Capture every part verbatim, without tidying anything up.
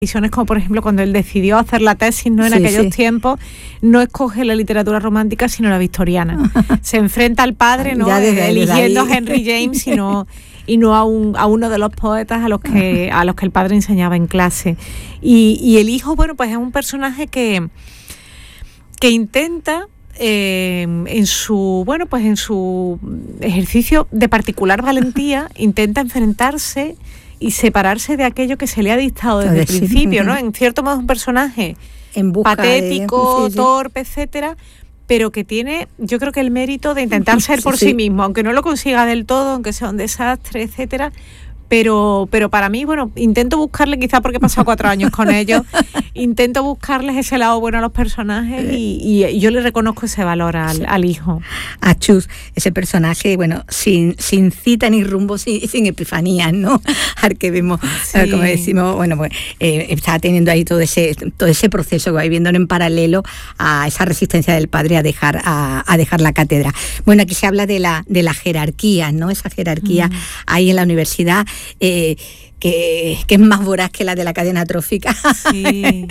decisiones como por ejemplo cuando él decidió hacer la tesis, ¿no? En sí, aquellos sí. tiempos, no escoge la literatura romántica sino la victoriana. Se enfrenta al padre, ¿no? Ya desde, eligiendo desde a Henry James y no, y no a, un, a uno de los poetas a los que a los que el padre enseñaba en clase. Y, y el hijo, bueno, pues es un personaje que, que intenta Eh, en su bueno pues en su ejercicio de particular valentía intenta enfrentarse y separarse de aquello que se le ha dictado desde el principio, ¿no? En cierto modo es un personaje en busca patético, de, sí, sí. torpe, etcétera, pero que tiene, yo creo que el mérito de intentar ser por sí, sí sí mismo, aunque no lo consiga del todo, aunque sea un desastre, etcétera. Pero, pero para mí, bueno, intento buscarle, quizá porque he pasado cuatro años con ellos, intento buscarles ese lado bueno a los personajes y, y yo le reconozco ese valor al, sí. al hijo. A Chus, ese personaje, bueno, sin, sin cita ni rumbo, sin, sin epifanías, ¿no? Al que vemos, sí. como decimos, bueno, pues eh, está teniendo ahí todo ese todo ese proceso que va viendo en paralelo a esa resistencia del padre a dejar a, a dejar la cátedra. Bueno, aquí se habla de la de la jerarquía, ¿no? Esa jerarquía mm. ahí en la universidad. Eh, que, que es más voraz que la de la cadena trófica. Sí.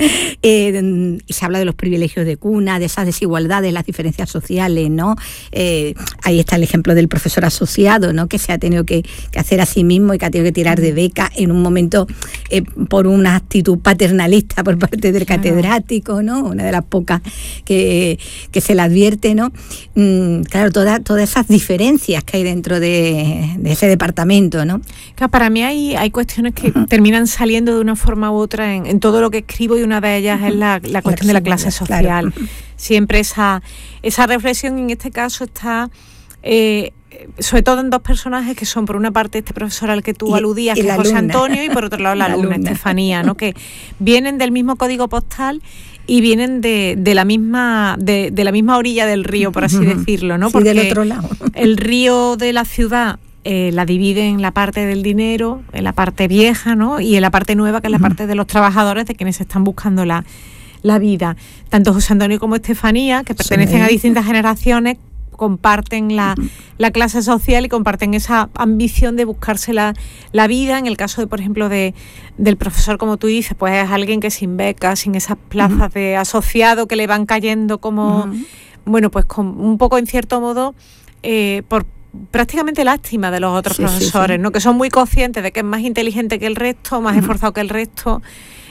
eh, y se habla de los privilegios de cuna, de esas desigualdades, las diferencias sociales, ¿no? Eh, ahí está el ejemplo del profesor asociado, ¿no? Que se ha tenido que, que hacer a sí mismo y que ha tenido que tirar de beca en un momento eh, por una actitud paternalista por parte del claro. catedrático, ¿no? Una de las pocas que, que se le advierte, ¿no? Mm, claro, toda, todas esas diferencias que hay dentro de, de ese departamento, ¿no? Claro, para mí hay, hay cuestiones que uh-huh. terminan saliendo de una forma u otra en, en todo lo que escribo y una de ellas uh-huh. es la, la cuestión la de la clase social. Claro. Siempre esa, esa reflexión en este caso está eh, sobre todo en dos personajes que son por una parte este profesor al que tú y, aludías, y que es José alumna. Antonio, y por otro lado la, la alumna, alumna Estefanía, ¿no? Que vienen del mismo código postal y vienen de, de la misma de, de la misma orilla del río, por así uh-huh. decirlo, ¿no? Sí, porque del otro lado. El río de la ciudad Eh, la divide en la parte del dinero, en la parte vieja, ¿no? Y en la parte nueva, que es la parte de los trabajadores, de quienes están buscando la, la vida. Tanto José Antonio como Estefanía, que pertenecen sí. a distintas generaciones, comparten la, la clase social y comparten esa ambición de buscarse la, la vida. En el caso, de por ejemplo, de del profesor, como tú dices, pues es alguien que sin becas, sin esas plazas uh-huh. de asociado que le van cayendo como, uh-huh. bueno, pues con un poco, en cierto modo, eh, por prácticamente lástima de los otros sí, profesores, sí, sí. ¿no? Que son muy conscientes de que es más inteligente que el resto, más uh-huh. esforzado que el resto,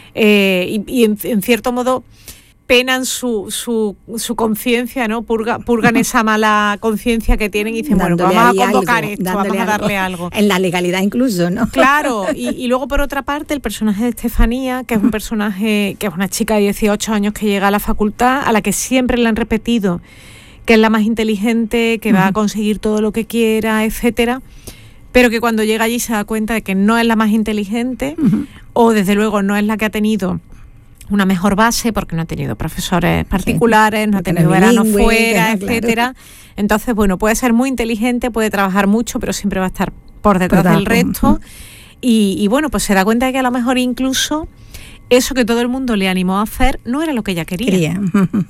eh, y, y en, en cierto modo penan su su, su conciencia, ¿no? Purga, purgan esa mala conciencia que tienen y dicen, dándole bueno, vamos a convocar algo, esto, vamos a darle algo. algo. En la legalidad incluso, ¿no? Claro, y, y luego por otra parte el personaje de Estefanía, que es un personaje, que es una chica de dieciocho años que llega a la facultad, a la que siempre le han repetido que es la más inteligente, que va a conseguir todo lo que quiera, etcétera, pero que cuando llega allí se da cuenta de que no es la más inteligente uh-huh. o desde luego no es la que ha tenido una mejor base, porque no ha tenido profesores particulares, sí, no ha tenido verano fuera, no, etcétera. Claro. Entonces, bueno, puede ser muy inteligente, puede trabajar mucho, pero siempre va a estar por detrás por del resto. Uh-huh. Y, y bueno, pues se da cuenta de que a lo mejor incluso eso que todo el mundo le animó a hacer no era lo que ella quería. quería.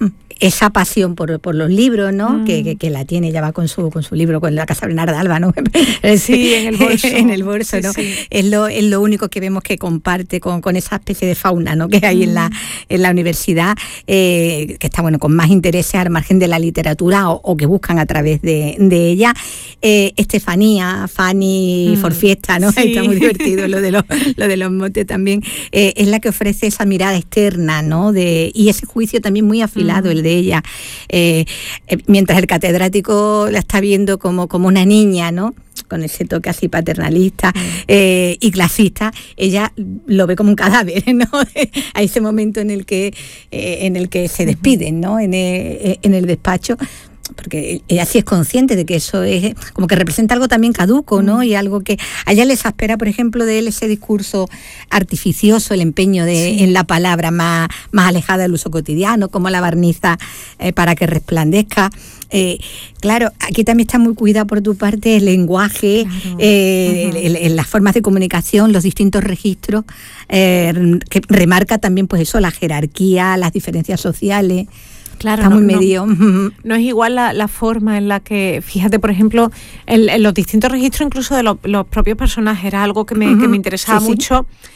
Esa pasión por, por los libros, ¿no? Mm. Que, que, que la tiene, ya va con su con su libro, con la Casa Bernarda Alba, ¿no? Sí, en el bolso. en el bolso, sí, ¿no? Sí. Es lo es lo único que vemos que comparte con, con esa especie de fauna, ¿no? Que hay mm. en la en la universidad, eh, que está, bueno, con más intereses al margen de la literatura o, o que buscan a través de, de ella. Eh, Estefanía, Fanny, mm. Forfiesta, ¿no? Sí. Está muy divertido lo de los, lo de los motes también. Eh, es la que ofrece esa mirada externa, ¿no? De, y ese juicio también muy afilado, mm. el de ella, eh, eh, mientras el catedrático la está viendo como, como una niña, ¿no? Con ese toque así paternalista eh, y clasista, ella lo ve como un cadáver, ¿no? Hay ese momento en el que eh, en el que se despiden, ¿no? En el, en el despacho, porque ella sí es consciente de que eso es como que representa algo también caduco, ¿no? Y algo que a ella les espera, por ejemplo, de él ese discurso artificioso, el empeño de sí. en la palabra más, más alejada del uso cotidiano, como la barniza eh, para que resplandezca. Eh, claro, aquí también está muy cuidado por tu parte el lenguaje, claro. eh, uh-huh. el, el, las formas de comunicación, los distintos registros, eh, que remarca también pues eso, la jerarquía, las diferencias sociales. Claro, está no, muy medio. No, no es igual la, la forma en la que, fíjate, por ejemplo, en, en los distintos registros incluso de lo, los propios personajes, era algo que me, uh-huh. que me interesaba sí, mucho. Sí.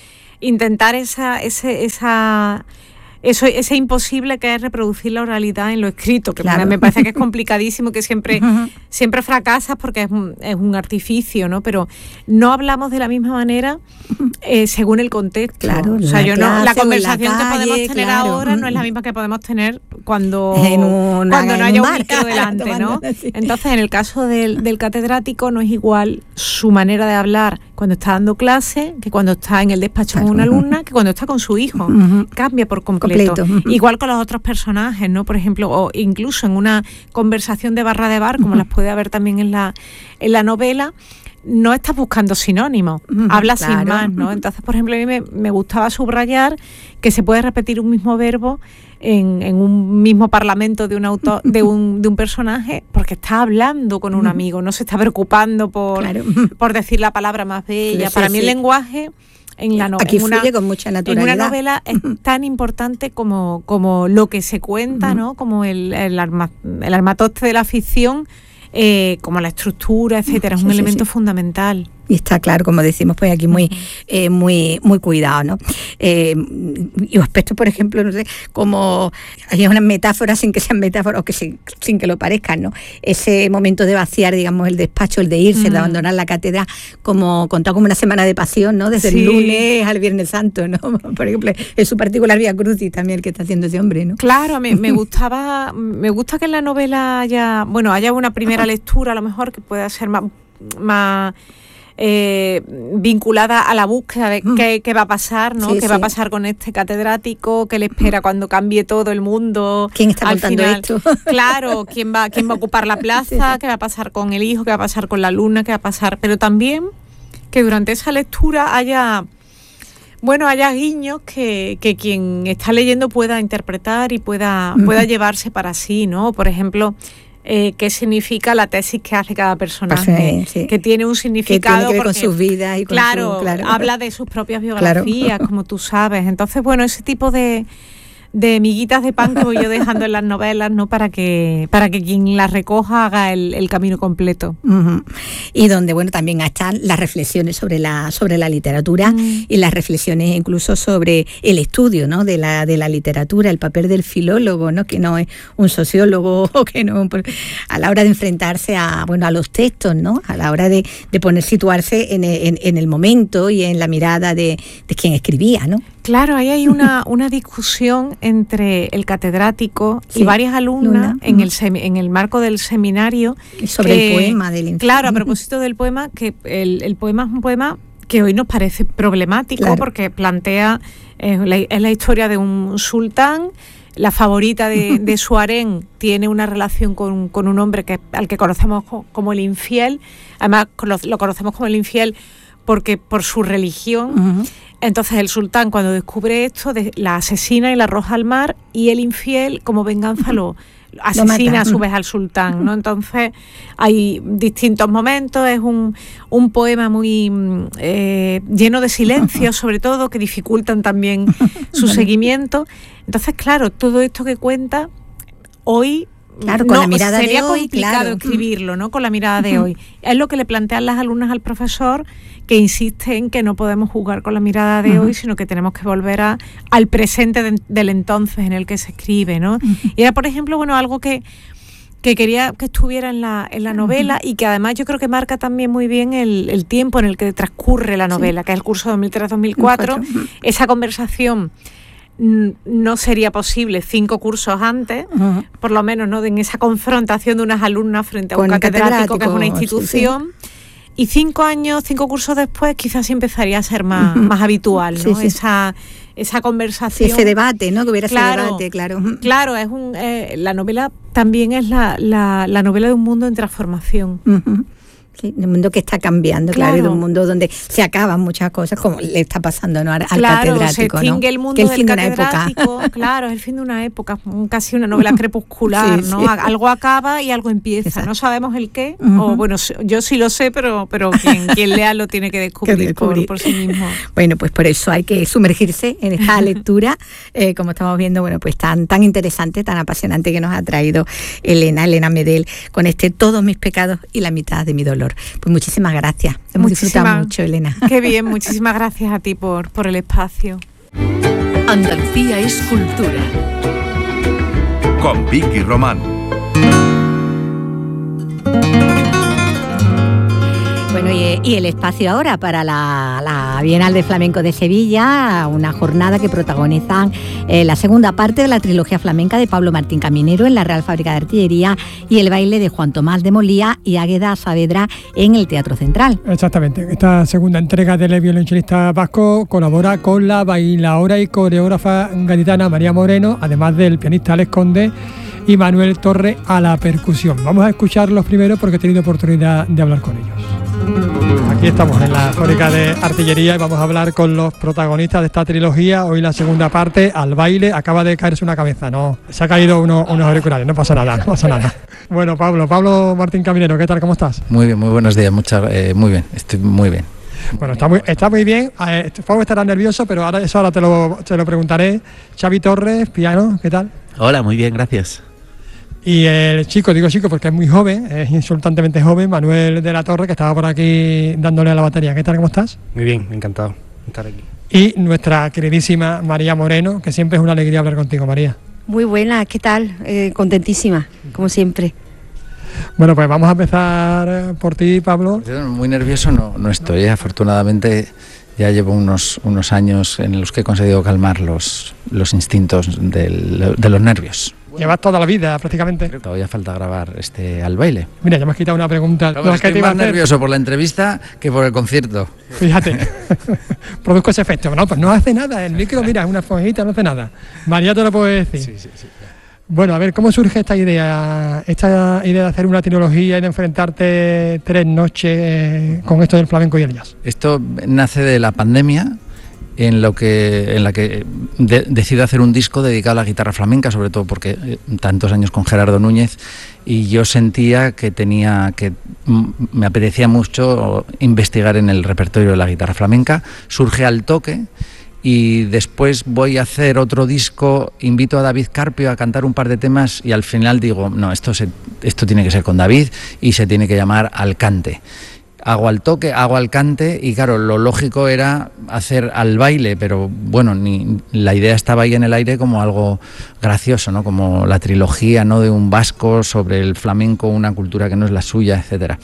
intentar esa, ese, esa eso, ese imposible que es reproducir la oralidad en lo escrito, que claro. me parece que es complicadísimo, que siempre, uh-huh. siempre fracasas porque es un, es un artificio, ¿no? Pero no hablamos de la misma manera eh, según el contexto. Claro, o sea, yo no, la conversación la calle, que podemos tener claro. ahora no es la misma que podemos tener cuando, una, cuando no haya un micro delante, ¿no? Entonces, en el caso del, del catedrático no es igual su manera de hablar cuando está dando clase, que cuando está en el despacho claro. con una alumna, que cuando está con su hijo. Uh-huh. Cambia por completo. completo. Uh-huh. Igual con los otros personajes, ¿no? Por ejemplo, o incluso en una conversación de barra de bar, como uh-huh. las puede haber también en la, en la novela, no estás buscando sinónimos, uh-huh, hablas claro. sin más, ¿no? Entonces, por ejemplo, a mí me, me gustaba subrayar que se puede repetir un mismo verbo en, en un mismo parlamento de un autor, de un, de un personaje, porque está hablando con un amigo, no se está preocupando por, claro. por decir la palabra más bella. Sí, Para sí, mí el sí. lenguaje en la no, Aquí en una, fluye con mucha naturalidad. En una novela es tan importante como, como lo que se cuenta, uh-huh. ¿no? Como el, el, arma, el armatoste de la ficción, eh, como la estructura, etcétera. Es sí, un sí, elemento sí. fundamental. Y está claro, como decimos, pues aquí muy, eh, muy, muy cuidado, ¿no? Eh, y aspectos, por ejemplo, no sé, como hay unas metáforas sin que sean metáforas o que sin, sin que lo parezcan, ¿no? Ese momento de vaciar, digamos, el despacho, el de irse, mm. de abandonar la cátedra, como contado como una semana de pasión, ¿no? Desde sí. el lunes al Viernes Santo, ¿no? Por ejemplo, es su particular Vía Crucis también el que está haciendo ese hombre, ¿no? Claro, me, me gustaba, me gusta que en la novela haya, bueno, haya una primera lectura, a lo mejor, que pueda ser más, más Eh, vinculada a la búsqueda de mm. qué, qué va a pasar, ¿no? Sí, qué sí. va a pasar con este catedrático, qué le espera cuando cambie todo el mundo. ¿Quién está al contando final? Esto? Claro, quién va, quién va a ocupar la plaza, sí, sí. qué va a pasar con el hijo, qué va a pasar con la alumna, qué va a pasar. Pero también que durante esa lectura haya, bueno, haya guiños que, que quien está leyendo pueda interpretar y pueda, mm. pueda llevarse para sí, ¿no? Por ejemplo, Eh, qué significa la tesis que hace cada personaje, sí, sí. que tiene un significado que tiene que ver porque, con sus vidas y con claro, su, claro, habla de sus propias biografías, claro. como tú sabes. Entonces, bueno, ese tipo de de miguitas de pan que voy yo dejando en las novelas, ¿no? Para que para que quien las recoja haga el, el camino completo. Uh-huh. Y donde, bueno, también están las reflexiones sobre la sobre la literatura uh-huh. y las reflexiones incluso sobre el estudio, ¿no? De la de la literatura, el papel del filólogo, ¿no? Que no es un sociólogo o que no a la hora de enfrentarse a bueno a los textos, ¿no? A la hora de, de poner situarse en, en, en el momento y en la mirada de, de quien escribía, ¿no? Claro, ahí hay una, una discusión entre el catedrático sí, y varias alumnas en el, semi, en el marco del seminario. Sobre que, el poema del infierno. Claro, a propósito del poema, que el, el poema es un poema que hoy nos parece problemático claro. porque plantea, eh, la, es la historia de un sultán, la favorita de, de su harén tiene una relación con, con un hombre que al que conocemos como el infiel, además lo, lo conocemos como el infiel porque por su religión. Uh-huh. Entonces el sultán, cuando descubre esto, de, la asesina y la arroja al mar, y el infiel, como venganza, lo asesina a su vez al sultán, ¿no? Entonces hay distintos momentos, es un, un poema muy eh, lleno de silencio, sobre todo, que dificultan también su seguimiento. Entonces, claro, todo esto que cuenta hoy... Claro, con no, la mirada sería de hoy, complicado claro. escribirlo, ¿no? Con la mirada de hoy. Es lo que le plantean las alumnas al profesor, que insiste en que no podemos jugar con la mirada de uh-huh. hoy, sino que tenemos que volver a, al presente de, del entonces en el que se escribe, ¿no? Uh-huh. Y era, por ejemplo, bueno, algo que, que quería que estuviera en la, en la novela uh-huh. y que además yo creo que marca también muy bien el, el tiempo en el que transcurre la novela, sí. que es el curso dos mil tres dos mil cuatro. Uh-huh. Esa conversación no sería posible cinco cursos antes, uh-huh. por lo menos, ¿no? En esa confrontación de unas alumnas frente a un catedrático, catedrático que es una institución. Sí, sí. Y cinco años, cinco cursos después, quizás sí empezaría a ser más, uh-huh. más habitual, ¿no? Sí, sí. Esa, esa conversación. Sí, ese debate, ¿no? Que hubiera claro, ese debate, claro. Claro, es un, eh, la novela también es la, la, la novela de un mundo en transformación. Uh-huh. Sí, de un mundo que está cambiando, claro, claro, y de un mundo donde se acaban muchas cosas, como le está pasando, ¿no? Al, claro, catedrático, se extingue ¿no? el mundo que el del fin catedrático, de una época. Claro, es el fin de una época, casi una novela crepuscular, sí, ¿no? Sí. Algo acaba y algo empieza, exacto. No sabemos el qué, uh-huh. o bueno, yo sí lo sé, pero pero quien, quien lea lo tiene que descubrir, que descubrir. Por, por sí mismo. Bueno, pues por eso hay que sumergirse en esta lectura, eh, como estamos viendo, bueno, pues tan, tan interesante, tan apasionante que nos ha traído Elena, Elena Medel, con este Todos mis pecados y la mitad de mi dolor. color. Pues muchísimas gracias. Hemos disfrutado mucho, Elena. Qué bien, muchísimas gracias a ti por, por el espacio. Andalucía es cultura. Con Vicky Román. Bueno, y, y el espacio ahora para la, la Bienal de Flamenco de Sevilla, una jornada que protagonizan eh, la segunda parte de la trilogía flamenca de Pablo Martín Caminero en la Real Fábrica de Artillería y el baile de Juan Tomás de Molía y Águeda Saavedra en el Teatro Central. Exactamente, esta segunda entrega del violonchelista vasco colabora con la bailaora y coreógrafa gaditana María Moreno, además del pianista Alex Conde y Manuel Torre a la percusión. Vamos a escucharlos primero porque he tenido oportunidad de hablar con ellos. Aquí estamos en la fábrica de artillería y vamos a hablar con los protagonistas de esta trilogía. Hoy la segunda parte, al baile. Acaba de caerse una cabeza, no, se ha caído uno, unos auriculares, no pasa nada, no pasa nada. Bueno, Pablo, Pablo Martín Caminero, ¿qué tal? ¿Cómo estás? Muy bien, muy buenos días, muchas, eh, muy bien, estoy muy bien. Bueno, está muy, está muy bien. Eh, Pablo estará nervioso, pero ahora eso ahora te lo, te lo preguntaré. Xavi Torres, piano, ¿qué tal? Hola, muy bien, gracias. Y el chico, digo chico porque es muy joven, es insultantemente joven, Manuel de la Torre, que estaba por aquí dándole a la batería. ¿Qué tal, cómo estás? Muy bien, encantado de estar aquí. Y nuestra queridísima María Moreno, que siempre es una alegría hablar contigo, María. Muy buena, ¿qué tal? Eh, contentísima, como siempre. Bueno, pues vamos a empezar por ti, Pablo. Muy nervioso no, no estoy, afortunadamente ya llevo unos, unos años en los que he conseguido calmar los, los instintos del, de los nervios. Llevas toda la vida prácticamente. Todavía falta grabar este al baile. Mira, ya me has quitado una pregunta. Claro, no, estoy más nervioso por la entrevista que por el concierto. Fíjate, produzco ese efecto. No, pues no hace nada. El micro, mira, es una esponjita, no hace nada. María te lo puedo decir. Sí, sí, sí. Bueno, a ver, ¿cómo surge esta idea? Esta idea de hacer una trilogía y de enfrentarte tres noches con esto del flamenco y el jazz. Esto nace de la pandemia, en lo que en la que de, decido hacer un disco dedicado a la guitarra flamenca, sobre todo porque eh, tantos años con Gerardo Núñez, y yo sentía que tenía que m- me apetecía mucho investigar en el repertorio de la guitarra flamenca. Surge al toque y después voy a hacer otro disco, invito a David Carpio a cantar un par de temas y al final digo, no, esto se, esto tiene que ser con David y se tiene que llamar Al Cante. Hago al toque, hago al cante y claro, lo lógico era hacer al baile, pero bueno, ni, la idea estaba ahí en el aire como algo gracioso, ¿no? Como la trilogía, ¿no? De un vasco sobre el flamenco, una cultura que no es la suya, etcétera.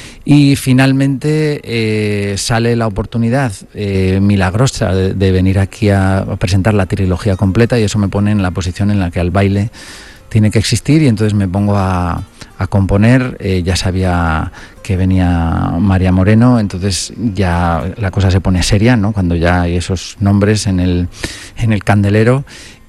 Y finalmente eh, sale la oportunidad eh, milagrosa de, de venir aquí a, a presentar la trilogía completa y eso me pone en la posición en la que al baile tiene que existir y entonces me pongo a, a componer. Eh, ya sabía que venía María Moreno, entonces ya la cosa se pone seria, ¿no? Cuando ya hay esos nombres en el, en el candelero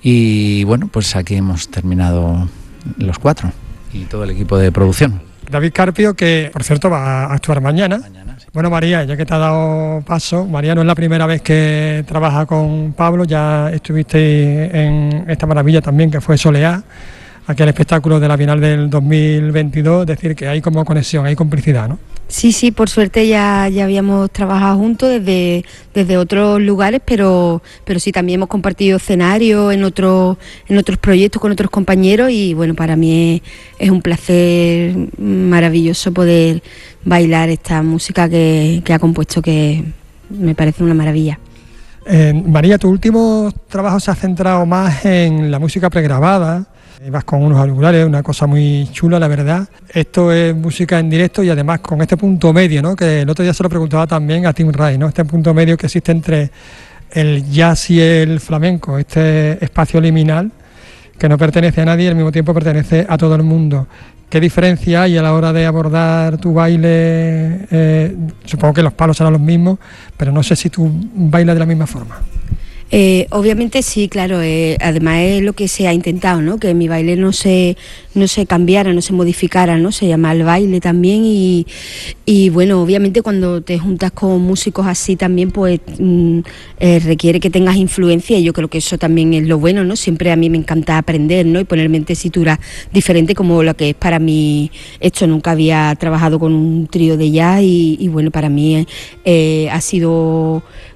y bueno, pues aquí hemos terminado los cuatro y todo el equipo de producción. David Carpio, que por cierto va a actuar mañana. Mañana sí. Bueno, María, ya que te ha dado paso, María no es la primera vez que trabaja con Pablo, ya estuviste en esta maravilla también que fue Soleá, aquel espectáculo de la Bienal del dos mil veintidós, es decir, que hay como conexión, hay complicidad, ¿no? Sí, sí, por suerte ya, ya habíamos trabajado juntos desde, desde otros lugares, pero, pero sí también hemos compartido escenario en otros, en otros proyectos con otros compañeros y bueno, para mí es, es un placer maravilloso poder bailar esta música que, que ha compuesto, que me parece una maravilla. Eh, María, tu último trabajo se ha centrado más en la música pregrabada. Vas con unos auriculares, una cosa muy chula, la verdad. Esto es música en directo y además con este punto medio, ¿no? Que el otro día se lo preguntaba también a Tim Ray, ¿no? Este punto medio que existe entre el jazz y el flamenco, este espacio liminal que no pertenece a nadie y al mismo tiempo pertenece a todo el mundo. ¿Qué diferencia hay a la hora de abordar tu baile? Eh, supongo que los palos serán los mismos, pero no sé si tú bailas de la misma forma. Eh, obviamente sí, claro, eh, además es lo que se ha intentado, ¿no? Que mi baile no se, no se cambiara, no se modificara, ¿no? Se llama el baile también y, y bueno, obviamente cuando te juntas con músicos así también pues mm, eh, requiere que tengas influencia y yo creo que eso también es lo bueno, ¿no? Siempre a mí me encanta aprender, ¿no? Y ponerme en tesitura diferente como lo que es para mí esto. Nunca había trabajado con un trío de jazz y, y bueno, para mí eh, ha sido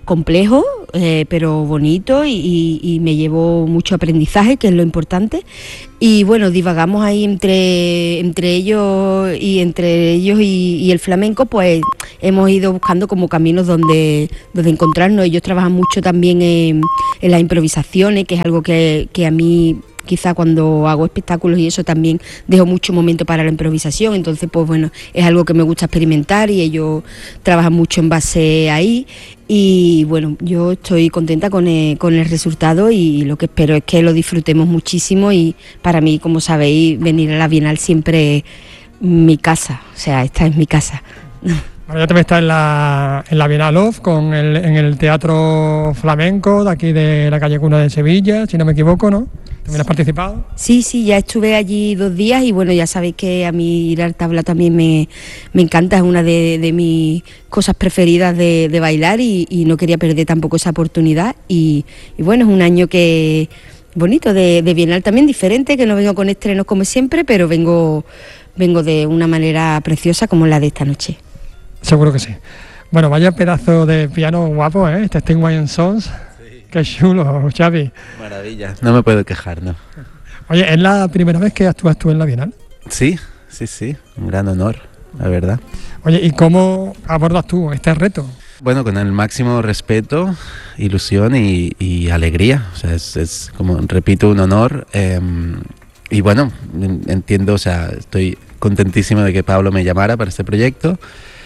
complejo, eh, pero bonito y, y, y me llevó mucho aprendizaje, que es lo importante. Y bueno, divagamos ahí entre, entre ellos y entre ellos y, y el flamenco, pues hemos ido buscando como caminos donde, donde encontrarnos. Ellos trabajan mucho también en, en las improvisaciones, que es algo que, que a mí... quizá cuando hago espectáculos y eso también dejo mucho momento para la improvisación, entonces pues bueno, es algo que me gusta experimentar y ellos trabajan mucho en base ahí y bueno, yo estoy contenta con el, con el resultado y lo que espero es que lo disfrutemos muchísimo y para mí, como sabéis, venir a la Bienal siempre es mi casa, o sea, esta es mi casa. Bueno, ya también está en la, en la Bienal Off, con el, en el Teatro Flamenco de aquí de la calle Cuna de Sevilla, si no me equivoco, ¿no? ¿También has participado? Sí, sí, ya estuve allí dos días y bueno, ya sabéis que a mí ir al tabla también me, me encanta, es una de, de mis cosas preferidas de, de bailar y, y no quería perder tampoco esa oportunidad y, y bueno, es un año que bonito de, de Bienal también, diferente, que no vengo con estrenos como siempre, pero vengo, vengo de una manera preciosa como la de esta noche. Seguro que sí. Bueno, vaya pedazo de piano guapo, ¿eh? Este Sting Wine Songs. Qué chulo, Xavi. Maravilla, no me puedo quejar, ¿no? Oye, ¿es la primera vez que actúas tú en la Bienal? Sí, sí, sí, un gran honor, la verdad. Oye, ¿y cómo abordas tú este reto? Bueno, con el máximo respeto, ilusión y, y alegría. O sea, es, es como, repito, un honor. Eh, y bueno, entiendo, o sea, estoy contentísimo de que Pablo me llamara para este proyecto.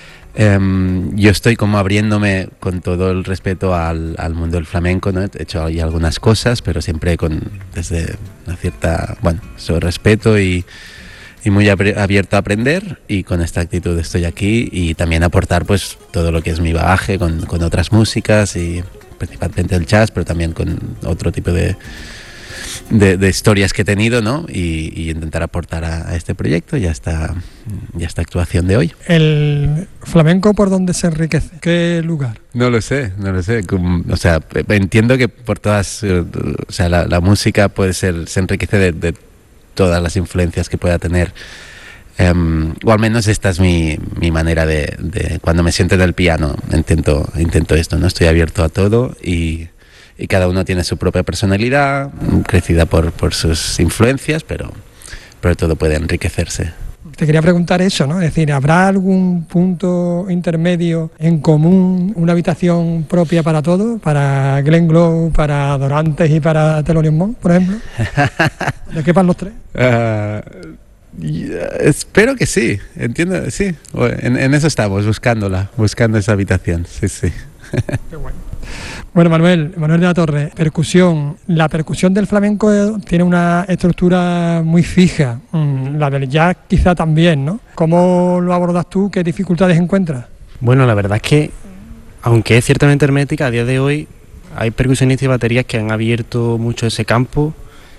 Um, yo estoy como abriéndome con todo el respeto al, al mundo del flamenco, ¿no? He hecho ahí algunas cosas, pero siempre con desde una cierta, bueno, sobre respeto y, y muy abierto a aprender, y con esta actitud estoy aquí y también aportar pues todo lo que es mi bagaje con, con otras músicas y principalmente el jazz, pero también con otro tipo de De, de historias que he tenido, ¿no? Y, y intentar aportar a, a este proyecto y a esta, y a esta actuación de hoy. ¿El flamenco por dónde se enriquece? ¿Qué lugar? No lo sé, no lo sé. Como, o sea, entiendo que por todas, o sea, la, la música puede ser, se enriquece de, de todas las influencias que pueda tener. Um, o al menos esta es mi, mi manera de, de, cuando me siento en el piano, intento, intento esto, ¿no? Estoy abierto a todo y y cada uno tiene su propia personalidad, crecida por, por sus influencias, pero, pero todo puede enriquecerse. Te quería preguntar eso, ¿no? Es decir, ¿habrá algún punto intermedio en común, una habitación propia para todo? ¿Para Glenn Glow, para Dorantes y para Thelonious Monk, por ejemplo? ¿De qué van los tres? Uh, yeah, espero que sí, entiendo, sí. En, en eso estamos, buscándola, buscando esa habitación, sí, sí. Qué bueno. Bueno, Manuel, Manuel de la Torre, percusión. La percusión del flamenco tiene una estructura muy fija, la del jazz quizá también, ¿no? ¿Cómo lo abordas tú? ¿Qué dificultades encuentras? Bueno, la verdad es que, aunque es ciertamente hermética, a día de hoy hay percusionistas y baterías que han abierto mucho ese campo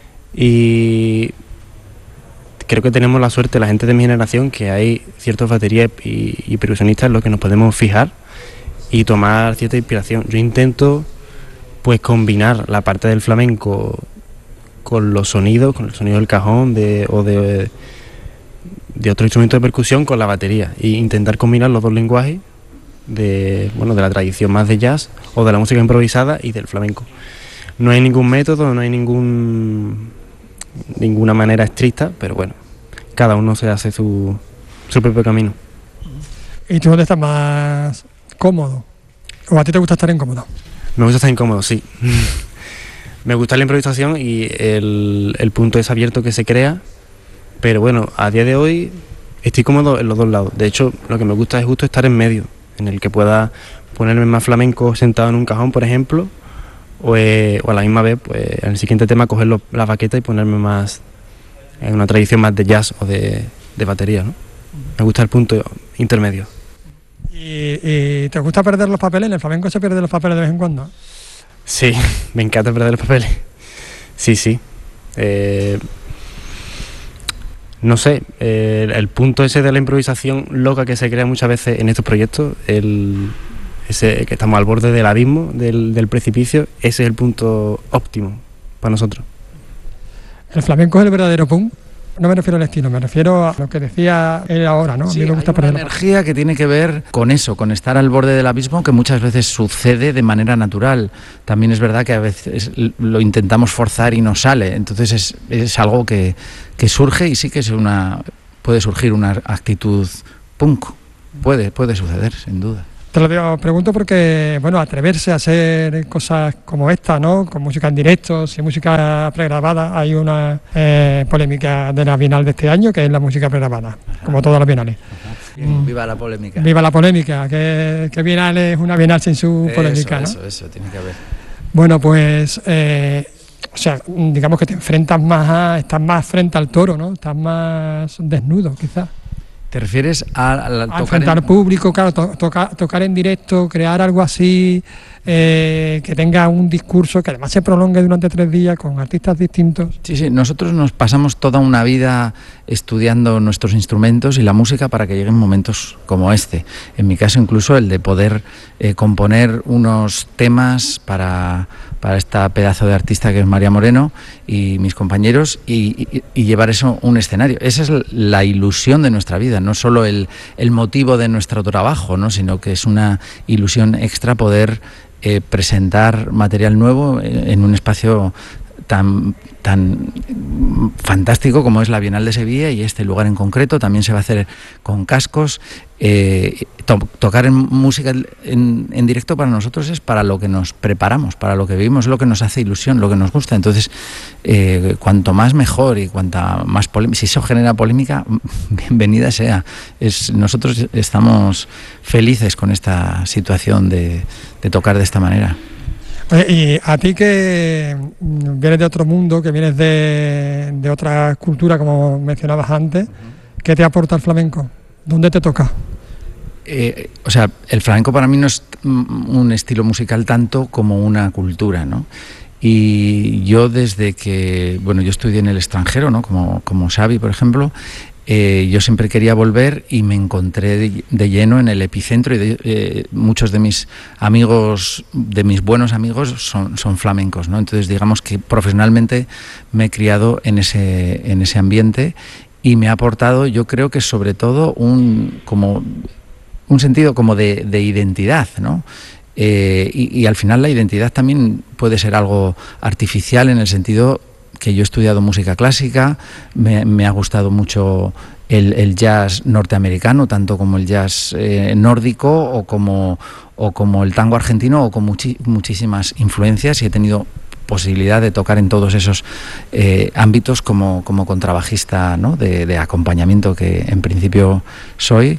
y creo que tenemos la suerte, la gente de mi generación, que hay ciertas baterías y, y percusionistas en los que nos podemos fijar y tomar cierta inspiración. Yo intento pues combinar la parte del flamenco con los sonidos, con el sonido del cajón de, o de, de otro instrumento de percusión con la batería e intentar combinar los dos lenguajes de, bueno, de la tradición más de jazz o de la música improvisada y del flamenco. No hay ningún método, no hay ningún ninguna manera estricta, pero bueno, cada uno se hace su, su propio camino. ¿Y tú dónde estás más cómodo? ¿O a ti te gusta estar incómodo? Me gusta estar incómodo, sí. Me gusta la improvisación y el, el punto es abierto que se crea, pero bueno, a día de hoy estoy cómodo en los dos lados. De hecho, lo que me gusta es justo estar en medio, en el que pueda ponerme más flamenco sentado en un cajón, por ejemplo, o, eh, o a la misma vez, pues en el siguiente tema coger lo, la baqueta y ponerme más en una tradición más de jazz o de, de batería, ¿no? Me gusta el punto intermedio. ¿Y, ¿Y te gusta perder los papeles? ¿En el flamenco se pierde los papeles de vez en cuando? Sí, me encanta perder los papeles. Sí, sí. Eh, no sé, eh, el, el punto ese de la improvisación loca que se crea muchas veces en estos proyectos, el, ese que estamos al borde del abismo, del, del precipicio, ese es el punto óptimo para nosotros. ¿El flamenco es el verdadero punk? No me refiero al estilo, me refiero a lo que decía él ahora, ¿no? Sí, a mí me gusta hay una energía que tiene que ver con eso, con estar al borde del abismo, que muchas veces sucede de manera natural. También es verdad que a veces lo intentamos forzar y no sale. Entonces es, es algo que, que surge y sí que es una puede surgir una actitud punk. Puede, puede suceder, sin duda. Te lo digo, pregunto porque, bueno, atreverse a hacer cosas como esta, ¿no? Con música en directo, sin música pregrabada, hay una eh, polémica de la Bienal de este año, que es la música pregrabada, Ajá. como todas las bienales. Mm. Viva la polémica. Viva la polémica, que, que Bienal es una Bienal sin su eso, polémica, ¿no? Eso, eso, tiene que haber. Bueno, pues, eh, o sea, digamos que te enfrentas más a, estás más frente al toro, ¿no? Estás más desnudo, quizás. ¿Te refieres a, a, a tocar enfrentar al en... público, claro, to, toca, tocar en directo, crear algo así, eh, que tenga un discurso que además se prolongue durante tres días con artistas distintos? Sí, sí, nosotros nos pasamos toda una vida estudiando nuestros instrumentos y la música para que lleguen momentos como este. En mi caso, incluso el de poder eh, componer unos temas para, para esta pedazo de artista que es María Moreno y mis compañeros y, y, y llevar eso a un escenario. Esa es la ilusión de nuestra vida, no solo el, el motivo de nuestro trabajo, ¿no? Sino que es una ilusión extra poder eh, presentar material nuevo en un espacio tan, tan fantástico como es la Bienal de Sevilla, y este lugar en concreto también se va a hacer con cascos. Eh, to tocar en música en, en directo para nosotros es para lo que nos preparamos, para lo que vivimos, lo que nos hace ilusión, lo que nos gusta. Entonces, eh, cuanto más mejor y cuanta más polémica, si eso genera polémica, bienvenida sea. Es, nosotros estamos felices con esta situación de, de tocar de esta manera. Y a ti que vienes de otro mundo, que vienes de, de otra cultura, como mencionabas antes, ¿qué te aporta el flamenco? ¿Dónde te toca? Eh, o sea, el flamenco para mí no es un estilo musical tanto como una cultura, ¿no? Y yo desde que, bueno, yo estudié en el extranjero, ¿no? Como, como Xavi, por ejemplo, eh, yo siempre quería volver y me encontré de, de lleno en el epicentro, y de, eh, muchos de mis amigos, de mis buenos amigos son, son flamencos, ¿no? Entonces digamos que profesionalmente me he criado en ese, en ese ambiente, y me ha aportado, yo creo que sobre todo un, como, un sentido como de, de identidad, ¿no? Eh, y, y al final la identidad también puede ser algo artificial, en el sentido que yo he estudiado música clásica, me, me ha gustado mucho el, el jazz norteamericano, tanto como el jazz eh, nórdico o como, o como el tango argentino, o con muchi, muchísimas influencias, y he tenido posibilidad de tocar en todos esos eh, ámbitos como, como contrabajista, ¿no? de, de acompañamiento, que en principio soy.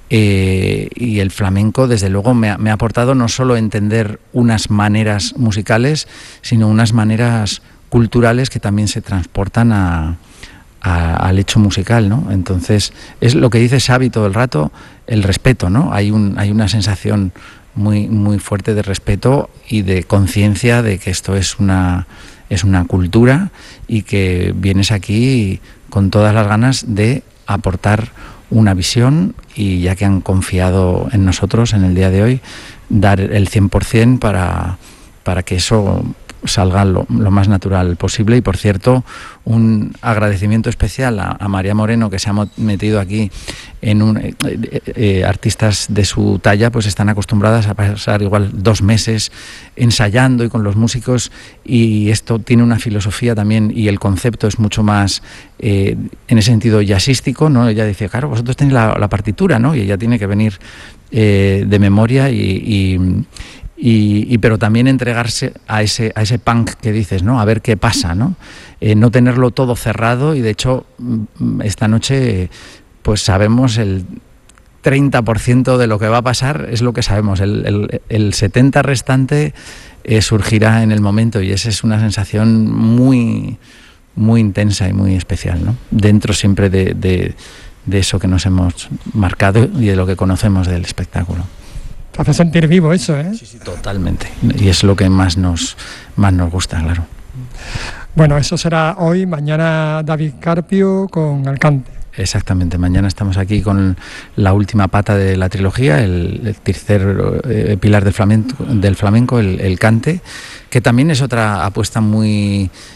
Eh, y el flamenco, desde luego, me ha, me ha aportado no solo entender unas maneras musicales, sino unas maneras culturales que también se transportan a, a, al hecho musical, ¿no? Entonces, es lo que dice Xavi todo el rato, el respeto, ¿no? Hay, un, hay una sensación muy, muy fuerte de respeto y de conciencia de que esto es una, es una cultura, y que vienes aquí con todas las ganas de aportar una visión, y ya que han confiado en nosotros en el día de hoy, dar el cien por ciento para, para que eso salga lo, lo más natural posible. Y por cierto, un agradecimiento especial a, a María Moreno, que se ha metido aquí en un eh, eh, artistas de su talla pues están acostumbradas a pasar igual dos meses ensayando y con los músicos, y esto tiene una filosofía también, y el concepto es mucho más eh, en ese sentido jazzístico, ¿no? Ella dice, claro, vosotros tenéis la, la partitura, ¿no? Y ella tiene que venir eh, de memoria y, y Y, y pero también entregarse a ese a ese punk que dices, ¿no? A ver qué pasa, ¿no? Eh, no tenerlo todo cerrado, y de hecho esta noche pues sabemos el treinta por ciento de lo que va a pasar, es lo que sabemos. El, el, el setenta por ciento restante eh, surgirá en el momento, y esa es una sensación muy muy intensa y muy especial, ¿no? Dentro siempre de, de, de eso que nos hemos marcado y de lo que conocemos del espectáculo. Te hace sentir vivo eso, ¿eh? Sí, sí, totalmente. Y es lo que más nos, más nos gusta, claro. Bueno, eso será hoy, mañana David Carpio con el cante. Exactamente, mañana estamos aquí con la última pata de la trilogía, el, el tercer eh, pilar del flamenco, del flamenco el, el cante, que también es otra apuesta muy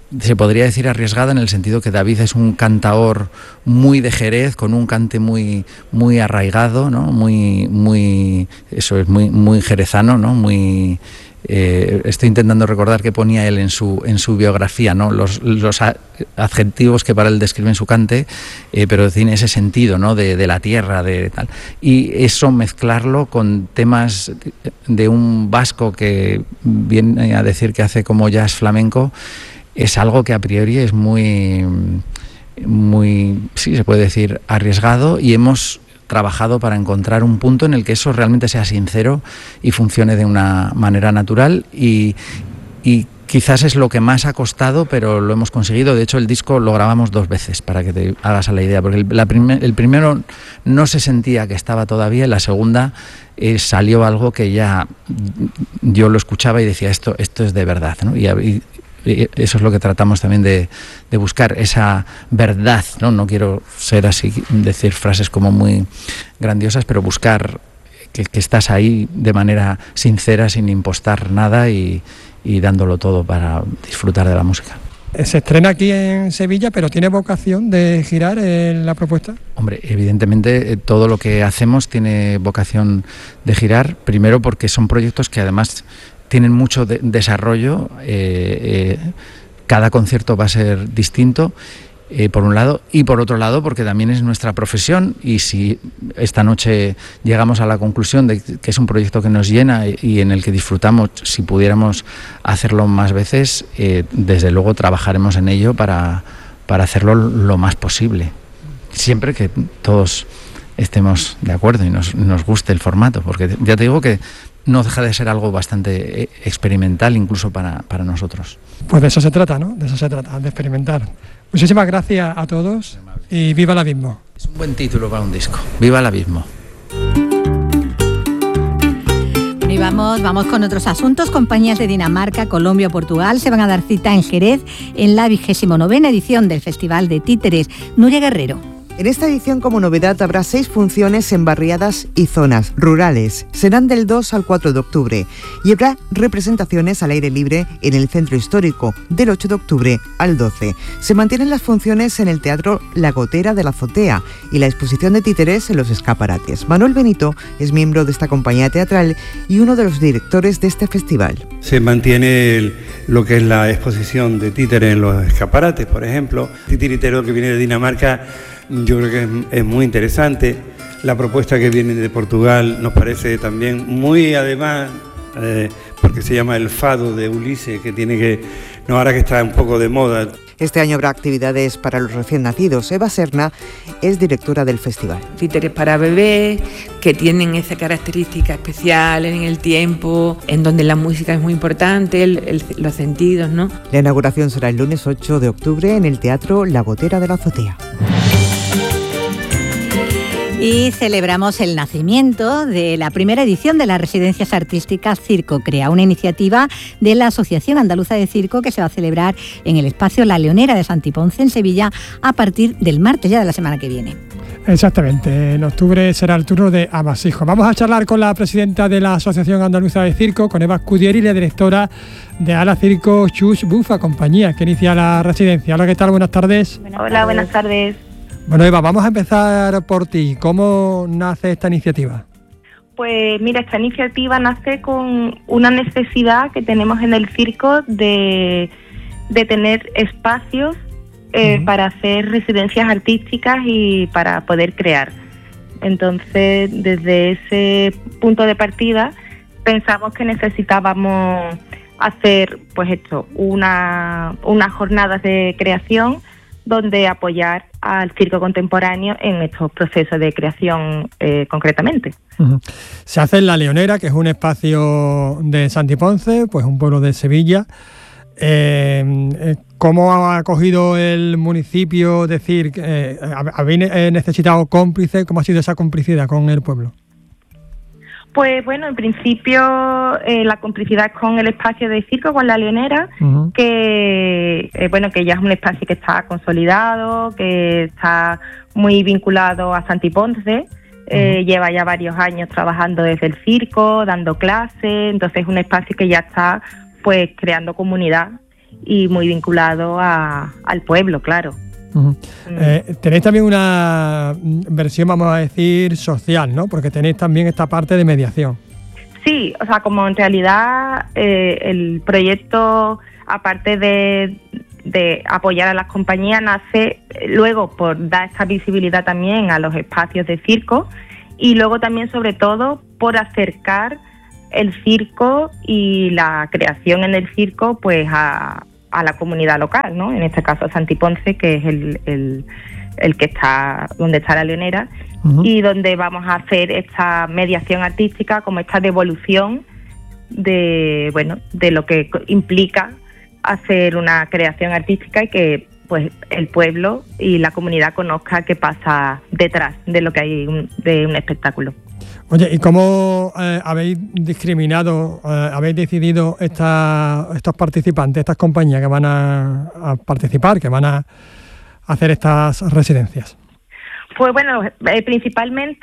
se podría decir arriesgada en el sentido que David es un cantaor muy de Jerez, con un cante muy muy arraigado, ¿no? Muy muy eso es muy muy jerezano, ¿no? Muy eh, estoy intentando recordar qué ponía él en su en su biografía, ¿no? Los, los adjetivos que para él describen su cante, eh, pero tiene ese sentido, ¿no? De, de la tierra, de tal. Y eso mezclarlo con temas de un vasco que viene a decir que hace como jazz flamenco, es algo que a priori es muy, muy, sí, se puede decir, arriesgado, y hemos trabajado para encontrar un punto en el que eso realmente sea sincero y funcione de una manera natural, y, y quizás es lo que más ha costado, pero lo hemos conseguido. De hecho, el disco lo grabamos dos veces, para que te hagas a la idea, porque el, la primer, el primero no se sentía que estaba todavía, y la segunda eh, salió algo que ya yo lo escuchaba y decía, esto, esto es de verdad, ¿no? Y, y eso es lo que tratamos también de, de buscar, esa verdad, ¿no? No quiero ser así, decir frases como muy grandiosas, pero buscar que, que estás ahí de manera sincera, sin impostar nada, y, y dándolo todo para disfrutar de la música. Se estrena aquí en Sevilla, pero ¿tiene vocación de girar en la propuesta? Hombre, evidentemente todo lo que hacemos tiene vocación de girar, primero porque son proyectos que además tienen mucho de desarrollo, eh, eh, cada concierto va a ser distinto, eh, por un lado, y por otro lado porque también es nuestra profesión, y si esta noche llegamos a la conclusión de que es un proyecto que nos llena y en el que disfrutamos, si pudiéramos hacerlo más veces, eh, desde luego trabajaremos en ello para, para hacerlo lo más posible, siempre que todos estemos de acuerdo y nos, nos guste el formato, porque ya te digo que no deja de ser algo bastante experimental incluso para, para nosotros. Pues de eso se trata, ¿no? De eso se trata, de experimentar. Muchísimas gracias a todos y viva el abismo. Es un buen título para un disco, viva el abismo. Y vamos, vamos con otros asuntos. Compañías de Dinamarca, Colombia o Portugal se van a dar cita en Jerez en la vigésimo novena edición del Festival de Títeres. Nuria Guerrero. En esta edición, como novedad, habrá seis funciones en barriadas y zonas rurales. Serán del dos al cuatro de octubre y habrá representaciones al aire libre en el centro histórico del ocho de octubre al doce. Se mantienen las funciones en el Teatro La Gotera de la Azotea y la exposición de títeres en los escaparates. Manuel Benito es miembro de esta compañía teatral y uno de los directores de este festival. Se mantiene el, lo que es la exposición de títeres en los escaparates, por ejemplo. Titiritero que viene de Dinamarca, yo creo que es, es muy interesante. La propuesta que viene de Portugal nos parece también muy, además, eh, porque se llama el Fado de Ulises, que tiene que, no, ahora que está un poco de moda. Este año habrá actividades para los recién nacidos. Eva Serna es directora del festival. Títeres para bebés, que tienen esa característica especial en el tiempo, en donde la música es muy importante, el, el, los sentidos, ¿no? La inauguración será el lunes ocho de octubre en el Teatro La Gotera de la Azotea. Y celebramos el nacimiento de la primera edición de las residencias artísticas Circo Crea, una iniciativa de la Asociación Andaluza de Circo que se va a celebrar en el espacio La Leonera de Santiponce, en Sevilla, a partir del martes ya de la semana que viene. Exactamente, en octubre será el turno de Amasijo. Vamos a charlar con la presidenta de la Asociación Andaluza de Circo, con Eva Scudieri, la directora de Ala Circo Chus Bufa, compañía que inicia la residencia. Hola, ¿qué tal? Buenas tardes. Buenas Hola, tardes. buenas tardes. Bueno, Eva, vamos a empezar por ti. ¿Cómo nace esta iniciativa? Pues mira, esta iniciativa nace con una necesidad que tenemos en el circo de, de tener espacios eh, uh-huh. para hacer residencias artísticas y para poder crear. Entonces, desde ese punto de partida, pensamos que necesitábamos hacer, pues esto, una unas jornadas de creación donde apoyar al circo contemporáneo en estos procesos de creación eh, concretamente. Uh-huh. Se hace en La Leonera, que es un espacio de Santiponce, pues un pueblo de Sevilla. Eh, ¿Cómo ha acogido el municipio? Decir, eh, ¿habéis necesitado cómplices? ¿Cómo ha sido esa complicidad con el pueblo? Pues bueno, en principio eh, la complicidad con el espacio de circo, con La Leonera, uh-huh. que eh, bueno que ya es un espacio que está consolidado, que está muy vinculado a Santiponce, eh, uh-huh. lleva ya varios años trabajando desde el circo, dando clases, entonces es un espacio que ya está pues creando comunidad. y muy vinculado a, al pueblo, claro. Uh-huh. Mm. Eh, tenéis también una versión, vamos a decir, social, ¿no? Porque tenéis también esta parte de mediación. Sí, o sea, como en realidad eh, el proyecto, aparte de, de apoyar a las compañías, nace luego por dar esta visibilidad también a los espacios de circo y luego también, sobre todo, por acercar el circo y la creación en el circo pues a, a la comunidad local, ¿no? En este caso a Santiponce, que es el, el, el que está donde está la Leonera. Uh-huh. Y donde vamos a hacer esta mediación artística, como esta devolución de, bueno, de lo que implica hacer una creación artística y que pues el pueblo y la comunidad conozca qué pasa detrás de lo que hay un, de un espectáculo. Oye, ¿y cómo eh, habéis discriminado, eh, habéis decidido esta, estos participantes, estas compañías que van a, a participar, que van a hacer estas residencias? Pues bueno, eh, principalmente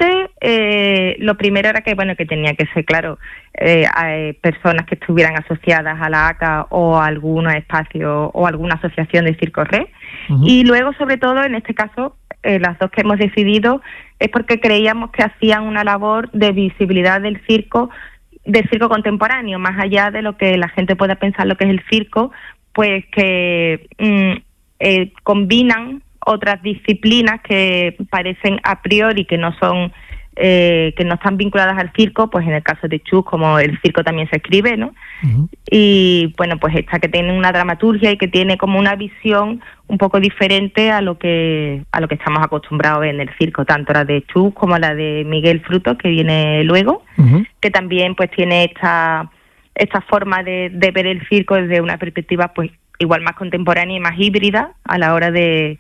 eh, lo primero era que bueno que tenía que ser, claro, eh, hay personas que estuvieran asociadas a la A C A o a algún espacio o alguna asociación de Circo Re. Uh-huh. Y luego, sobre todo, en este caso, eh, las dos que hemos decidido es porque creíamos que hacían una labor de visibilidad del circo, del circo contemporáneo, más allá de lo que la gente pueda pensar lo que es el circo, pues que mm, eh, combinan otras disciplinas que parecen a priori que no son eh, que no están vinculadas al circo, pues en el caso de Chus, como el circo también se escribe, ¿no? Uh-huh. Y bueno, pues esta que tiene una dramaturgia y que tiene como una visión un poco diferente a lo que a lo que estamos acostumbrados en el circo, tanto la de Chus como la de Miguel Frutos, que viene luego, uh-huh. que también pues tiene esta esta forma de, de ver el circo desde una perspectiva pues igual más contemporánea y más híbrida a la hora de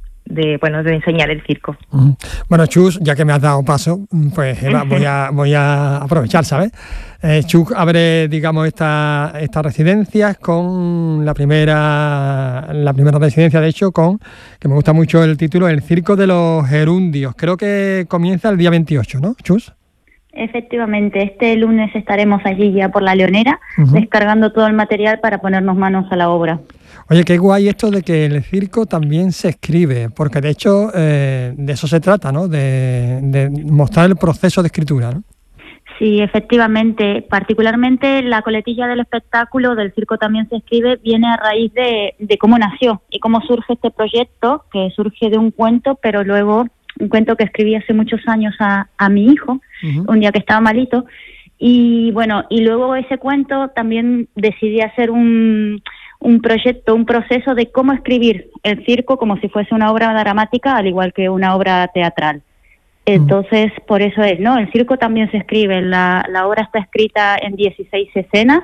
de bueno de enseñar el circo. Uh-huh. Bueno, Chus, ya que me has dado paso, pues Eva, voy a voy a aprovechar, ¿sabes? Eh, Chus abre, digamos, esta estas residencias con la primera la primera residencia, de hecho, con, que me gusta mucho el título, El Circo de los Gerundios. Creo que comienza el día veintiocho, ¿no, Chus? Efectivamente, este lunes estaremos allí ya por la Leonera, uh-huh. descargando todo el material para ponernos manos a la obra. Oye, qué guay esto de que el circo también se escribe, porque de hecho eh, de eso se trata, ¿no? De, de mostrar el proceso de escritura, ¿no? Sí, efectivamente. Particularmente la coletilla del espectáculo del circo también se escribe viene a raíz de, de cómo nació y cómo surge este proyecto, que surge de un cuento, pero luego un cuento que escribí hace muchos años a, a mi hijo, uh-huh. un día que estaba malito. Y bueno, y luego ese cuento también decidí hacer un... un proyecto, un proceso de cómo escribir el circo como si fuese una obra dramática, al igual que una obra teatral. Entonces, por eso es, ¿no? El circo también se escribe, la, la obra está escrita en dieciséis escenas,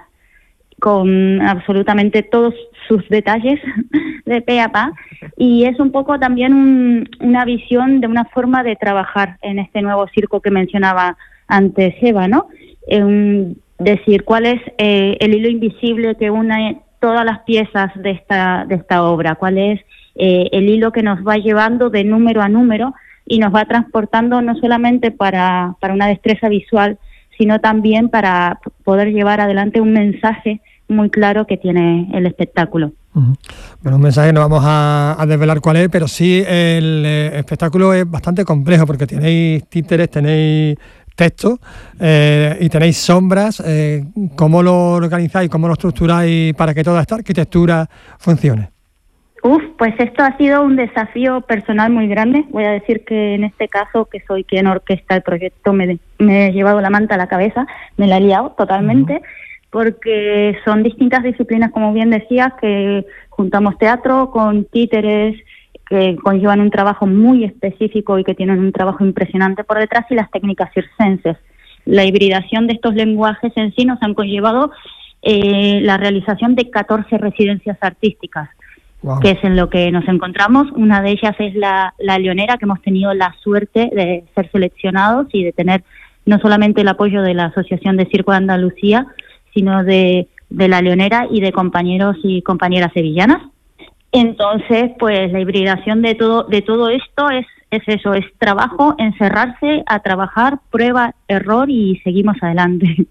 con absolutamente todos sus detalles de pe a pa, y es un poco también un, una visión de una forma de trabajar en este nuevo circo que mencionaba antes Eva, ¿no? Eh, decir, cuál es eh, el hilo invisible que une todas las piezas de esta de esta obra, cuál es eh, el hilo que nos va llevando de número a número y nos va transportando no solamente para, para una destreza visual, sino también para poder llevar adelante un mensaje muy claro que tiene el espectáculo. Uh-huh. Bueno, un mensaje no vamos a, a desvelar cuál es, pero sí el eh, espectáculo es bastante complejo porque tenéis títeres, tenéis texto eh, y tenéis sombras. Eh, ¿Cómo lo organizáis, cómo lo estructuráis para que toda esta arquitectura funcione? Uf, pues esto ha sido un desafío personal muy grande. Voy a decir que en este caso, que soy quien orquesta el proyecto, me, me he llevado la manta a la cabeza, me la he liado totalmente, uh-huh. porque son distintas disciplinas, como bien decías, que juntamos teatro con títeres, que conllevan un trabajo muy específico y que tienen un trabajo impresionante por detrás, y las técnicas circenses. La hibridación de estos lenguajes en sí nos han conllevado eh, la realización de catorce residencias artísticas, wow. que es en lo que nos encontramos. Una de ellas es la, la Leonera, que hemos tenido la suerte de ser seleccionados y de tener no solamente el apoyo de la Asociación de Circo de Andalucía, sino de, de la Leonera y de compañeros y compañeras sevillanas. Entonces, pues la hibridación de todo de todo esto es, es eso, es trabajo, encerrarse a trabajar, prueba, error y seguimos adelante.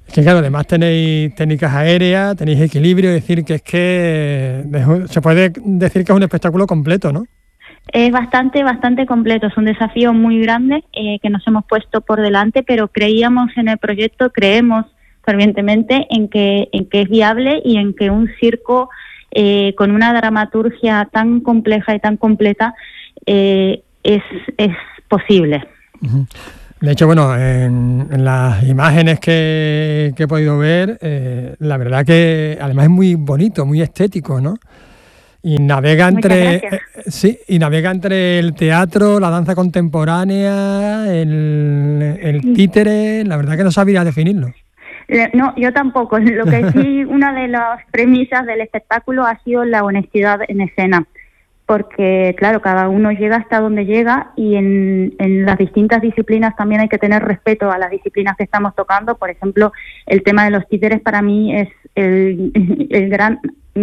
Es que claro, además tenéis técnicas aéreas, tenéis equilibrio, es decir, que es que se puede decir que es un espectáculo completo, ¿no? Es bastante, bastante completo, es un desafío muy grande eh, que nos hemos puesto por delante, pero creíamos en el proyecto, creemos fervientemente en que, en que es viable y en que un circo eh, con una dramaturgia tan compleja y tan completa eh, es, es posible. Uh-huh. De hecho, bueno, en, en las imágenes que, que he podido ver, eh, la verdad que además es muy bonito, muy estético, ¿no? Y navega entre eh, sí, y navega entre el teatro, la danza contemporánea, el, el títere, la verdad que no sabría definirlo. No, yo tampoco. Lo que sí, una de las premisas del espectáculo ha sido la honestidad en escena, porque claro, cada uno llega hasta donde llega y en, en las distintas disciplinas también hay que tener respeto a las disciplinas que estamos tocando. Por ejemplo, el tema de los títeres para mí es el, el gran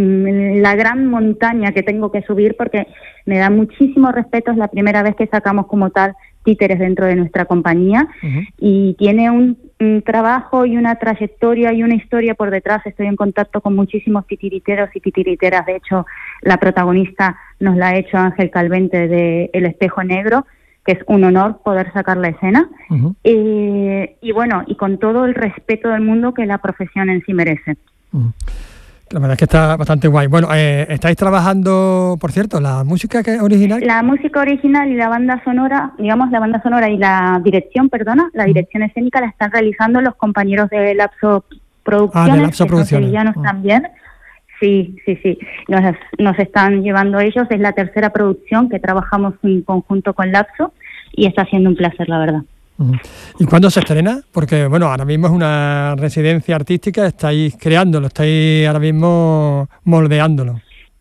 la gran montaña que tengo que subir, porque me da muchísimo respeto. Es la primera vez que sacamos como tal títeres dentro de nuestra compañía. Uh-huh. Y tiene un, un trabajo y una trayectoria y una historia por detrás. Estoy en contacto con muchísimos titiriteros y titiriteras. De hecho, la protagonista nos la ha hecho Ángel Calvente de El Espejo Negro, que es un honor poder sacar la escena. Uh-huh. eh, y bueno, y con todo el respeto del mundo que la profesión en sí merece. Uh-huh. La verdad es que está bastante guay. Bueno, eh, estáis trabajando, por cierto, la música que original. La música original y la banda sonora, digamos la banda sonora y la dirección, perdona, la dirección uh-huh. escénica la están realizando los compañeros de Lapso Producciones, ah, de Lapso que son sevillanos uh-huh. también. Sí, sí, sí. Nos, nos están llevando ellos. Es la tercera producción que trabajamos en conjunto con Lapso y está siendo un placer, la verdad. ¿Y cuándo se estrena? Porque, bueno, ahora mismo es una residencia artística, estáis creándolo, estáis ahora mismo moldeándolo.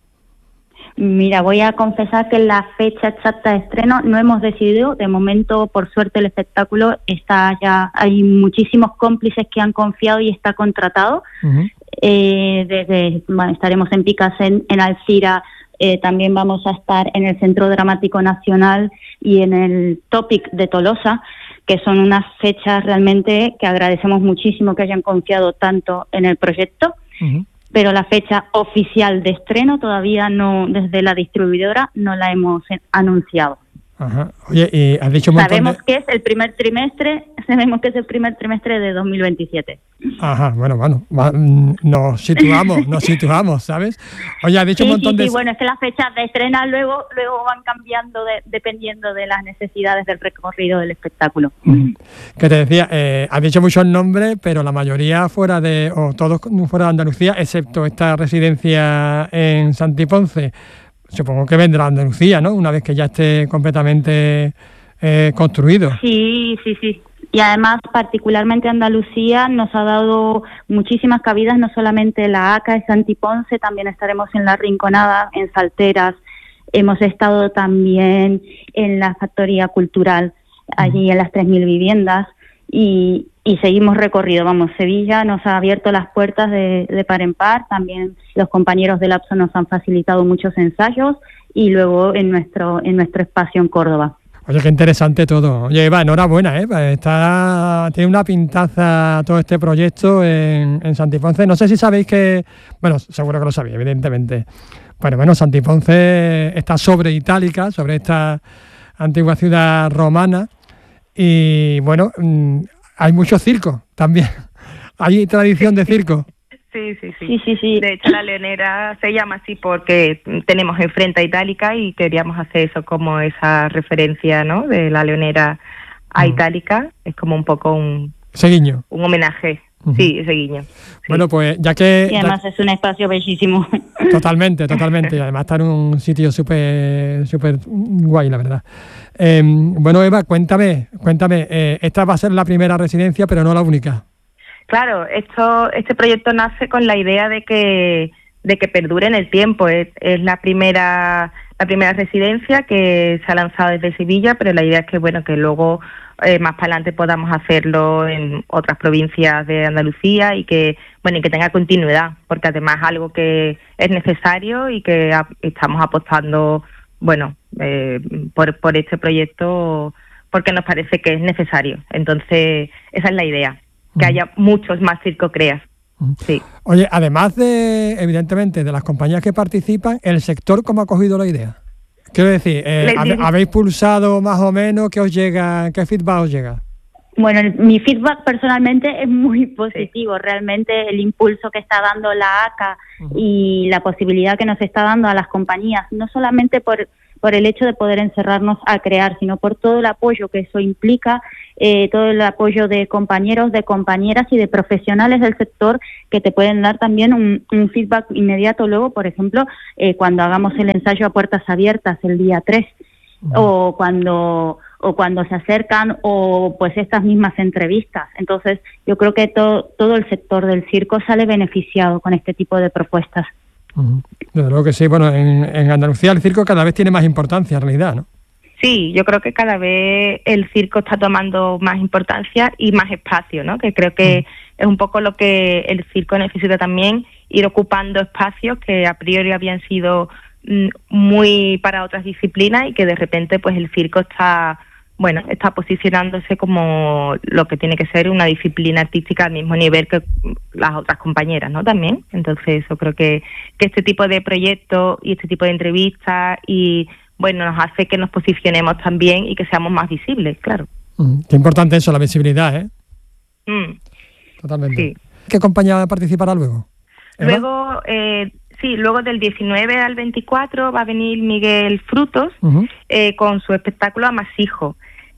Mira, voy a confesar que la fecha exacta de estreno no hemos decidido. De momento, por suerte, el espectáculo está ya, hay muchísimos cómplices que han confiado y está contratado. Uh-huh. Eh, desde, bueno, estaremos en Picasen, en Alcira, eh, también vamos a estar en el Centro Dramático Nacional y en el Topic de Tolosa, que son unas fechas realmente que agradecemos muchísimo que hayan confiado tanto en el proyecto. Uh-huh. Pero la fecha oficial de estreno todavía no, desde la distribuidora, no la hemos anunciado. Ajá. Oye, y has dicho un montón Sabemos de... que es el primer trimestre, sabemos que es el primer trimestre de dos mil veintisiete. Ajá, bueno, bueno, va, nos situamos, nos situamos, ¿sabes? Oye, has dicho sí, un montón sí, de... Sí, bueno, es que las fechas de estrena luego luego van cambiando de, dependiendo de las necesidades del recorrido del espectáculo. Mm. Que te decía, eh, has dicho muchos nombres, pero la mayoría fuera de, o todos fuera de Andalucía, excepto esta residencia en Santiponce. Supongo que vendrá a Andalucía, ¿no? Una vez que ya esté completamente eh, construido. Sí, sí, sí. Y además, particularmente Andalucía nos ha dado muchísimas cabidas, no solamente la A C A de Santiponce, también estaremos en La Rinconada, en Salteras, hemos estado también en la Factoría Cultural, allí en las tres mil viviendas, y, y seguimos recorrido. Vamos, Sevilla nos ha abierto las puertas de, de par en par, también los compañeros de Lapso nos han facilitado muchos ensayos, y luego en nuestro, en nuestro espacio en Córdoba. Oye, qué interesante todo. Oye, Eva, enhorabuena, ¿eh? Está, tiene una pintaza todo este proyecto en, en Santiponce. No sé si sabéis que... Bueno, seguro que lo sabéis, evidentemente. Bueno, bueno, Santiponce está sobre Itálica, sobre esta antigua ciudad romana. Y, bueno, hay muchos circos también. Hay tradición de circo. Sí, sí, sí, sí, sí, sí. De hecho, la Leonera se llama así porque tenemos enfrente a Itálica y queríamos hacer eso como esa referencia, ¿no? De la Leonera a Itálica. Es como un poco un... Ese guiño. Un homenaje. Uh-huh. Sí, ese guiño. Sí. Bueno, pues ya que... Y además ya... es un espacio bellísimo. Totalmente, totalmente. Y además está en un sitio súper súper guay, la verdad. Eh, bueno, Eva, cuéntame, cuéntame. Eh, esta va a ser la primera residencia, pero no la única. Claro, esto, este proyecto nace con la idea de que de que perdure en el tiempo. Es, es la primera la primera residencia que se ha lanzado desde Sevilla, pero la idea es que bueno que luego eh, más para adelante podamos hacerlo en otras provincias de Andalucía y que bueno y que tenga continuidad, porque además es algo que es necesario y que a, estamos apostando bueno eh, por por este proyecto porque nos parece que es necesario. Entonces esa es la idea. que haya muchos más circocreas. Sí. Oye, además de, evidentemente, de las compañías que participan, ¿el sector cómo ha cogido la idea? Quiero decir, eh, ¿habéis pulsado más o menos? ¿Qué os llega? ¿Qué feedback os llega? Bueno, el, mi feedback personalmente es muy positivo. Realmente el impulso que está dando la A C A uh-huh. y la posibilidad que nos está dando a las compañías, no solamente por, por el hecho de poder encerrarnos a crear, sino por todo el apoyo que eso implica, eh, todo el apoyo de compañeros, de compañeras y de profesionales del sector que te pueden dar también un, un feedback inmediato luego, por ejemplo, eh, cuando hagamos el ensayo a puertas abiertas el día tres uh-huh. o cuando... o cuando se acercan, o pues estas mismas entrevistas. Entonces, yo creo que to, todo el sector del circo sale beneficiado con este tipo de propuestas. Uh-huh. Desde luego que sí. Bueno, en, en Andalucía el circo cada vez tiene más importancia, en realidad, ¿no? Sí, yo creo que cada vez el circo está tomando más importancia y más espacio, ¿no? Que creo que uh-huh. es un poco lo que el circo necesita también, ir ocupando espacios que a priori habían sido mm, muy para otras disciplinas y que de repente pues el circo está... bueno, está posicionándose como lo que tiene que ser una disciplina artística al mismo nivel que las otras compañeras, ¿no? También. Entonces, yo creo que, que este tipo de proyectos y este tipo de entrevistas y, bueno, nos hace que nos posicionemos también y que seamos más visibles, claro. Mm, qué importante eso, la visibilidad, ¿eh? Mm. Totalmente. Sí. ¿Qué compañía participará luego? ¿Eva? Luego, eh, sí, luego del diecinueve al veinticuatro va a venir Miguel Frutos uh-huh. eh, con su espectáculo Amasijo.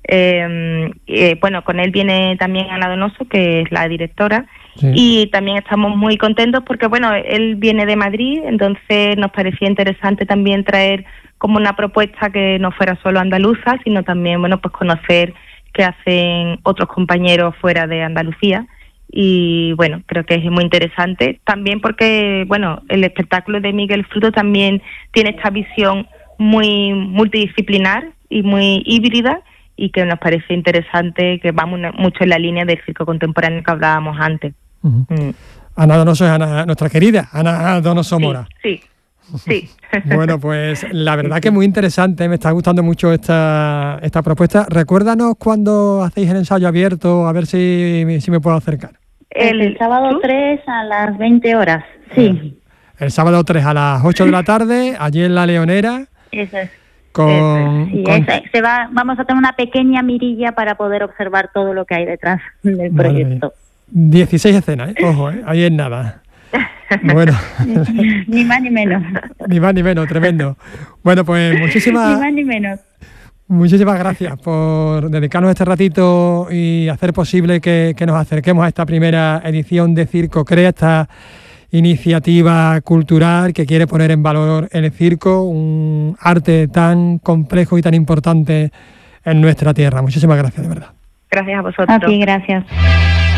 Eh, eh, bueno, con él viene también Ana Donoso, que es la directora, sí. y también estamos muy contentos porque, bueno, él viene de Madrid, entonces nos parecía interesante también traer como una propuesta que no fuera solo andaluza, sino también, bueno, pues conocer qué hacen otros compañeros fuera de Andalucía. Y bueno, creo que es muy interesante también porque, bueno, el espectáculo de Miguel Fruto también tiene esta visión muy multidisciplinar y muy híbrida, y que nos parece interesante, que vamos mucho en la línea del circo contemporáneo que hablábamos antes. Uh-huh. Mm. Ana Donoso es Ana, nuestra querida Ana Donoso Mora. Sí, sí. sí. Bueno, pues la verdad que es muy interesante, me está gustando mucho esta, esta propuesta. Recuérdanos cuando hacéis el ensayo abierto, a ver si, si me puedo acercar. El, el sábado ¿tú? tres a las veinte horas, sí. El sábado tres a las ocho de la tarde, allí en La Leonera. Eso es. Con, sí, con... Ese, se va, vamos a tener una pequeña mirilla para poder observar todo lo que hay detrás del proyecto. dieciséis escenas, ¿eh? Ojo, ¿eh? Ahí es nada. Bueno. Ni más ni menos. Ni más ni menos, tremendo. Bueno, pues muchísimas... Ni más ni menos. Muchísimas gracias por dedicarnos este ratito y hacer posible que, que nos acerquemos a esta primera edición de Circo Crea, esta iniciativa cultural que quiere poner en valor el circo, un arte tan complejo y tan importante en nuestra tierra. Muchísimas gracias, de verdad. Gracias a vosotros. A ti, gracias.